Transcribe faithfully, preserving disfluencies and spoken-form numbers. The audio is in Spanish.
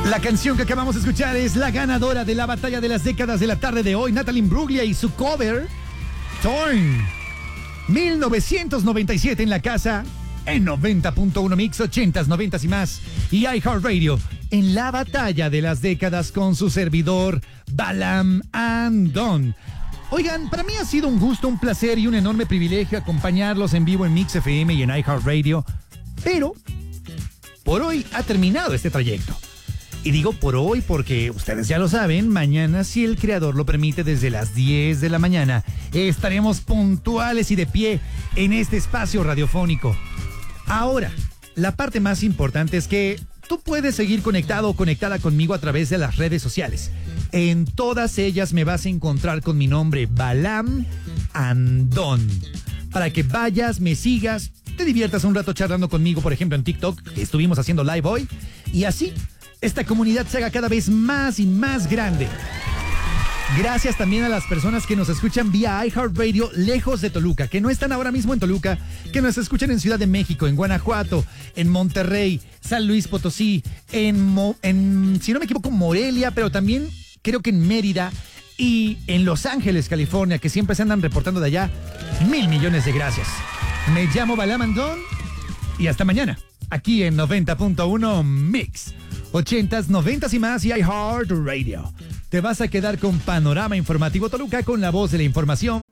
La canción que acabamos de escuchar es la ganadora de la batalla de las décadas de la tarde de hoy, Natalie Imbruglia, y su cover, Torn. mil novecientos noventa y siete en la casa, en noventa punto uno Mix, ochentas, noventas y más, y iHeartRadio en la batalla de las décadas con su servidor, Balam Andon. Oigan, para mí ha sido un gusto, un placer y un enorme privilegio acompañarlos en vivo en Mix F M y en iHeartRadio, pero por hoy ha terminado este trayecto. Y digo por hoy porque ustedes ya lo saben, mañana, si el creador lo permite, desde las diez de la mañana, estaremos puntuales y de pie en este espacio radiofónico. Ahora, la parte más importante es que tú puedes seguir conectado o conectada conmigo a través de las redes sociales. En todas ellas me vas a encontrar con mi nombre, Balam Andon, para que vayas, me sigas, te diviertas un rato charlando conmigo, por ejemplo en TikTok, que estuvimos haciendo live hoy, y así esta comunidad se haga cada vez más y más grande. Gracias también a las personas que nos escuchan vía iHeartRadio lejos de Toluca, que no están ahora mismo en Toluca, que nos escuchan en Ciudad de México, en Guanajuato, en Monterrey, San Luis Potosí, en, Mo, en si no me equivoco, Morelia, pero también creo que en Mérida y en Los Ángeles, California, que siempre se andan reportando de allá. Mil millones de gracias. Me llamo Balam Andon y hasta mañana, aquí en noventa punto uno Mix. ochentas, noventas y más y iHeartRadio. Te vas a quedar con Panorama Informativo Toluca, con la voz de la información.